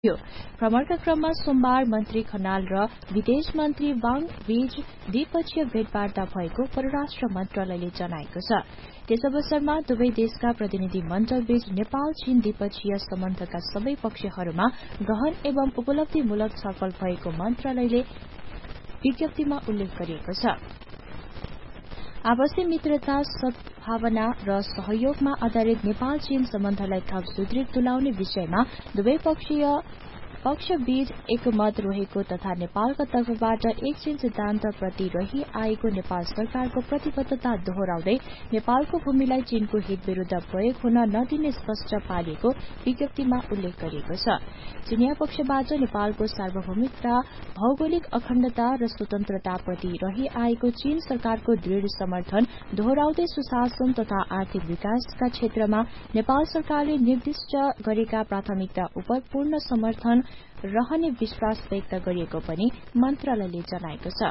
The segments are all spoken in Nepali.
थियो। भ्रमणका क्रममा सोमबार मन्त्री खनाल र विदेश मन्त्री वाङ बीच द्विपक्षीय भेटवार्ता भएको परराष्ट्र मन्त्रालयले जनाएको छ। त्यस अवसरमा दुवै देशका प्रतिनिधि मण्डल बीच नेपाल चीन द्विपक्षीय सम्बन्धका सबै पक्षहरूमा गहन एवं उपलब्धिमूलक छलफल भएको मन्त्रालयले विज्ञप्तिमा उल्लेख गरिएको छ। आपसी मित्रता, सद्भावना र सहयोगमा आधारित नेपाल चीन सम्बन्धलाई थप सुदृढ तुल्याउने विषयमा दुवै पक्षबीच एकमत रहेको तथा नेपालका तर्फबाट एक चीन सिद्धान्तप्रति रही आएको नेपाल सरकारको प्रतिबद्धता दोहोर्याउँदै नेपालको भूमिलाई चीनको हित विरूद्ध प्रयोग हुन नदिने स्पष्ट पारिएको विज्ञप्तिमा उल्लेख गरिएको छ। चीनिया पक्षबाट नेपालको सार्वभौमिकता, भौगोलिक अखण्डता र स्वतन्त्रताप्रति रही आएको चीन सरकारको दृढ़ समर्थन दोहोर्याउँदै सुशासन तथा आर्थिक विकासका क्षेत्रमा नेपाल सरकारले निर्दिष्ट गरेका प्राथमिकता उप पूर्ण समर्थन रहने विश्वास व्यक्त गरिएको पनि मन्त्रालयले जनाएको छ।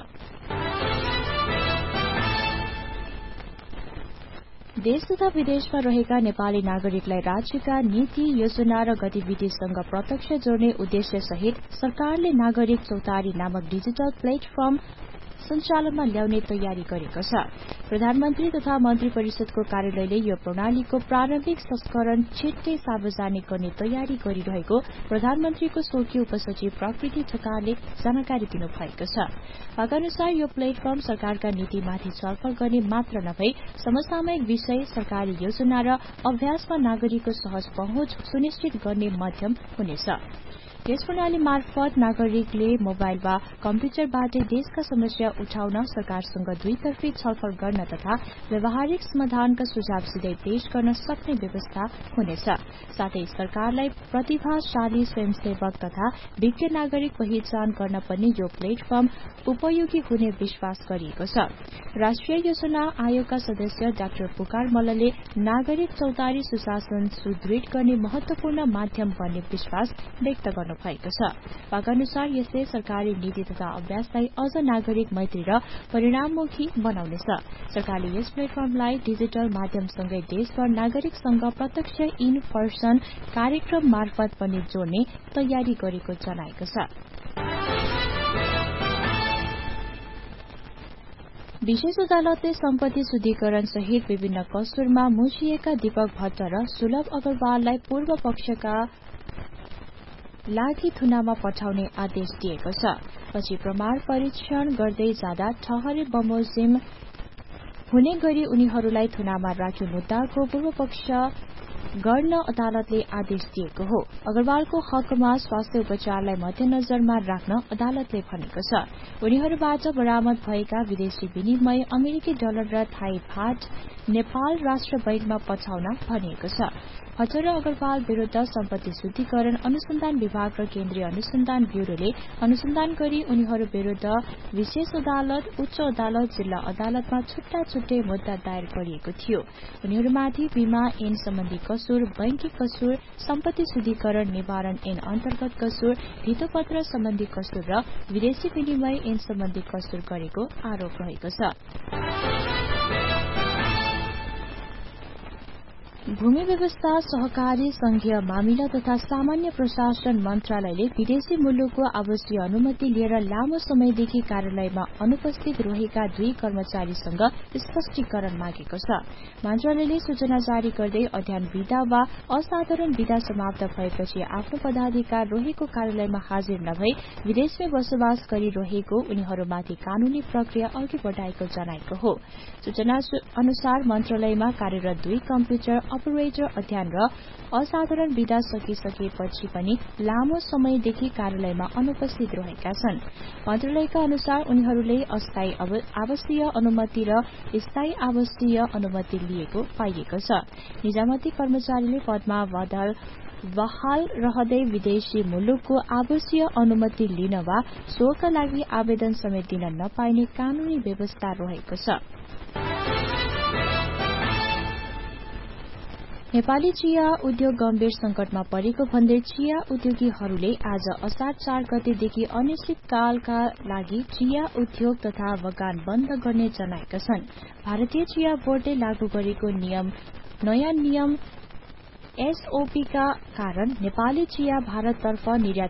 देश तथा विदेशमा रहेका नेपाली नागरिकलाई राज्यका नीति, योजना र गतिविधिसँग प्रत्यक्ष जोड्ने उद्देश्य सहित सरकारले नागरिक चौतारी नामक डिजिटल प्लेटफर्म सञ्चालनमा ल्याउने तयारी गरेको छ। प्रधानमन्त्री तथा मन्त्री परिषदको कार्यालयले यो प्रणालीको प्रारम्भिक संस्करण छिट्टै सार्वजनिक गर्ने तयारी गरिरहेको प्रधानमन्त्रीको स्वकीय उपसचिव प्रकृति ढकालले जानकारी दिनुभएको छ। उहाँका अनुसार यो प्लेटफर्म सरकारका नीतिमाथि छलफल गर्ने मात्र नभई समसामयिक विषय, सरकारी योजना र अभ्यासमा नागरिकको सहज पहुँच सुनिश्चित गर्ने माध्यम हुनेछ। यस प्रणाली मार्फत नागरिकले मोबाइल वा कम्प्युटरबाट देशका समस्या उठाउन, सरकारसँग दुईतर्फी छलफल गर्न तथा व्यावहारिक समाधानका सुझाव सिधै पेश गर्न सक्ने व्यवस्था हुनेछ। साथै सरकारलाई प्रतिभाशाली स्वयंसेवक तथा विज्ञ नागरिक पहिचान गर्न पनि यो प्लेटफर्म उपयोगी हुने विश्वास गरिएको छ। राष्ट्रिय योजना आयोगका सदस्य डाक्टर पुकार मल्लले नागरिक चौतारी सुशासन सुदृढ गर्ने महत्वपूर्ण माध्यम बन्ने विश्वास व्यक्त भएको छ। उहाँका अनुसार यसले सरकारी नीति तथा अभ्यासलाई अझ नागरिक मैत्री र परिणाममुखी बनाउनेछ। सरकारले यस प्लेटफर्मलाई डिजिटल माध्यमसँगै देशभर नागरिकसँग प्रत्यक्ष इन पर्सन कार्यक्रम मार्फत पनि जोड्ने तयारी गरेको जनाएको छ। विशेष अदालतले सम्पत्ति शुद्धिकरण सहित विभिन्न कसुरमा मुछिएका दीपक भट्ट र सुलभ अग्रवाललाई पूर्व पक्षका लागि थुनामा पठाउने आदेश दिएको छ। पछि प्रमाण परीक्षण गर्दै जाँदा ठहरे बमोजिम हुने गरी उनीहरूलाई थुनामा राख्ने मुद्दाको पूर्वपक्ष गर्न अदालतले आदेश दिएको हो। अग्रवालको हकमा स्वास्थ्य उपचारलाई मध्यनजरमा राख्न अदालतले भनेको छ। उनीहरूबाट बरामद भएका विदेशी विनिमय अमेरिकी डलर र थाई बाht नेपाल राष्ट्र बैंकमा पठाउन भनिएको छ। भट्ट र अग्रवाल विरूद्ध सम्पत्ति शुद्धिकरण अनुसन्धान विभाग र केन्द्रीय अनुसन्धान ब्यूरोले अनुसन्धान गरी उनीहरू विरूद्ध विशेष अदालत, उच्च अदालत, जिल्ला अदालतमा छुट्टा छुट्टै मुद्दा दायर गरिएको थियो। उनीहरूमाथि बीमा ऐन सम्बन्धी कसुर, बैंकी कसुर, सम्पत्ति शुद्धिकरण निवारण ऐन अन्तर्गत कसुर, भितोपत्र सम्बन्धी कसुर र विदेशी विनिमय ऐन सम्बन्धी कसुर गरेको आरोप रहेको छ। भूमि व्यवस्था, सहकारी संघीय मामिला तथा सामान्य प्रशासन मन्त्रालयले विदेशी मुलुकको आवासीय अनुमति लिएर लामो समयदेखि कार्यालयमा अनुपस्थित रहेका 2 कर्मचारीसँग स्पष्टीकरण मागेको छ। मन्त्रालयले सूचना जारी गर्दै अध्ययन विधा वा असाधारण विधा समाप्त भएपछि आफ्नो पदाधिकार रहेको कार्यालयमा हाजिर नभई विदेशमै बसोबास गरिरहेको उनीहरूमाथि कानूनी प्रक्रिया अघि बढाएको जनाएको हो। सूचना अनुसार मन्त्रालयमा कार्यरत 2 कम्प्युटर अपरेटर अध्ययन र असाधारण विधा सकिसकेपछि पनि लामो समयदेखि कार्यालयमा अनुपस्थित रहेका छन्। मन्त्रालयका अनुसार उनीहरूले अस्थायी आवासीय अनुमति र स्थायी आवासीय अनुमति लिएको पाइएको छ। निजामती कर्मचारीले पदमा बहाल रहँदै विदेशी मुलुकको आवासीय अनुमति लिन वा सोका लागि आवेदन समेत दिन नपाइने कानूनी व्यवस्था रहेको छ। नेपाली चिया उद्योग गम्भीर संकटमा परेको भन्दै चिया उद्योगीहरूले आज असार 4 गतेदेखि अनिश्चितकालका लागि चिया उद्योग तथा बगान बन्द गर्ने जनाएका छन्। भारतीय चिया बोर्डले लागू गरेको नयाँ नियम एसओपी का कारण नेपाली चिया भारततर्फ निर्यात